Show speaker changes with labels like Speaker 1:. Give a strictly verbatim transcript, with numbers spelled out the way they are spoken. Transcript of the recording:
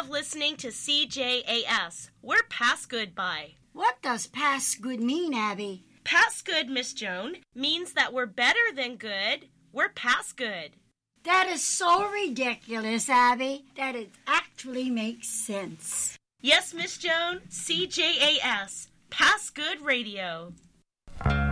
Speaker 1: love listening to C J A S. We're past good by.
Speaker 2: What does past good mean, Abby?
Speaker 1: Past good, Miss Joan, means that we're better than good. We're past good.
Speaker 2: That is so ridiculous, Abby, that it actually makes sense.
Speaker 1: Yes, Miss Joan, C J A S, Past Good Radio.